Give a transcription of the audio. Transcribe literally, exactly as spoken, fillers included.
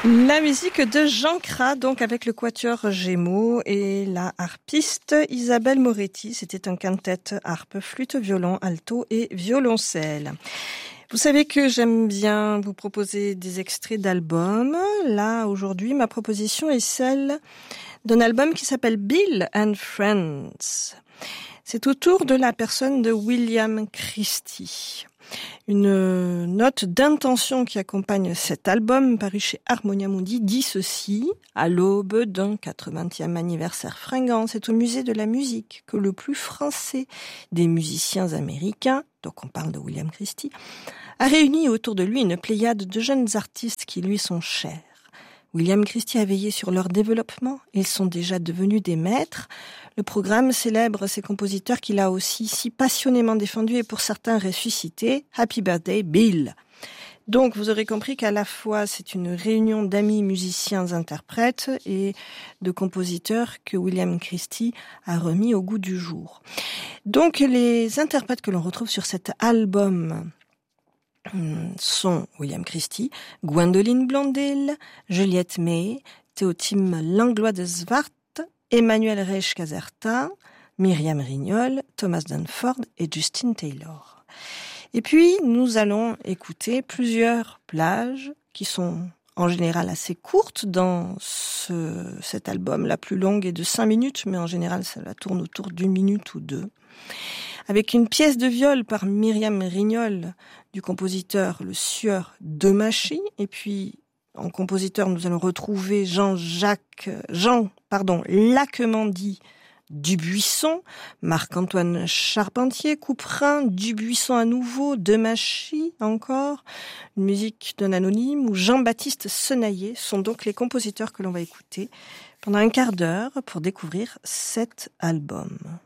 La musique de Jean Cras, donc avec le quatuor Gémeaux et la harpiste Isabelle Moretti. C'était un quintet harpe, flûte, violon, alto et violoncelle. Vous savez que j'aime bien vous proposer des extraits d'albums. Là, aujourd'hui, ma proposition est celle d'un album qui s'appelle Bill and Friends. C'est autour de la personne de William Christie. Une note d'intention qui accompagne cet album paru chez Harmonia Mundi dit ceci: à l'aube d'un quatre-vingtième anniversaire fringant, c'est au musée de la musique que le plus français des musiciens américains, donc on parle de William Christie, a réuni autour de lui une pléiade de jeunes artistes qui lui sont chers. William Christie a veillé sur leur développement. Ils sont déjà devenus des maîtres. Le programme célèbre ces compositeurs qu'il a aussi si passionnément défendus et pour certains ressuscités. Happy Birthday, Bill. Donc, vous aurez compris qu'à la fois, c'est une réunion d'amis musiciens interprètes et de compositeurs que William Christie a remis au goût du jour. Donc, les interprètes que l'on retrouve sur cet album sont William Christie, Gwendoline Blondel, Juliette May, Théotime Langlois de Zwart, Emmanuel Reich Caserta, Myriam Rignol, Thomas Dunford et Justin Taylor. Et puis, nous allons écouter plusieurs plages qui sont en général assez courtes dans ce, cet album. La plus longue est de cinq minutes, mais en général, ça la tourne autour d'une minute ou deux. Avec une pièce de viol par Myriam Rignol du compositeur Le Sieur Demachy. Et puis, en compositeur, nous allons retrouver Jean-Jacques, Jean, pardon, Lacquemandy Dubuisson, Marc-Antoine Charpentier, Couperin, Dubuisson à nouveau, Demachy encore, une musique d'un anonyme, ou Jean-Baptiste Senaillé sont donc les compositeurs que l'on va écouter pendant un quart d'heure pour découvrir cet album.